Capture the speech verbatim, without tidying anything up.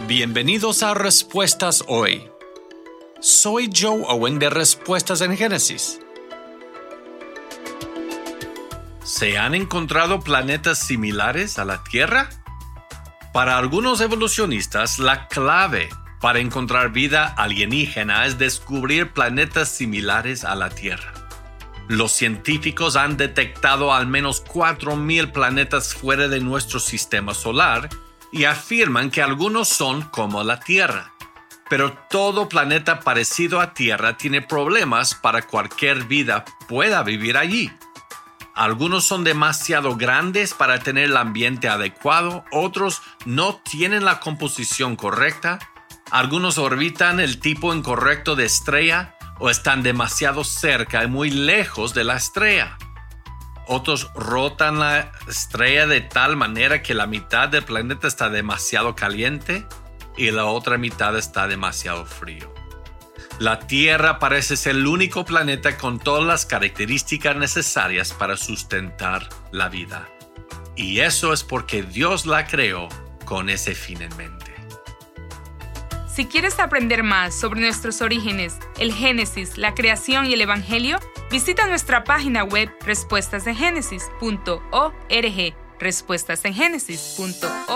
Bienvenidos a Respuestas Hoy. Soy Joe Owen de Respuestas en Génesis. ¿Se han encontrado planetas similares a la Tierra? Para algunos evolucionistas, la clave para encontrar vida alienígena es descubrir planetas similares a la Tierra. Los científicos han detectado al menos cuatro mil planetas fuera de nuestro sistema solar y afirman que algunos son como la Tierra. Pero todo planeta parecido a Tierra tiene problemas para que cualquier vida pueda vivir allí. Algunos son demasiado grandes para tener el ambiente adecuado, otros no tienen la composición correcta, algunos orbitan el tipo incorrecto de estrella o están demasiado cerca y muy lejos de la estrella. Otros rotan la estrella de tal manera que la mitad del planeta está demasiado caliente y la otra mitad está demasiado frío. La Tierra parece ser el único planeta con todas las características necesarias para sustentar la vida. Y eso es porque Dios la creó con ese fin en mente. Si quieres aprender más sobre nuestros orígenes, el Génesis, la creación y el Evangelio, visita nuestra página web respuestas en génesis punto org, respuestas en génesis punto org.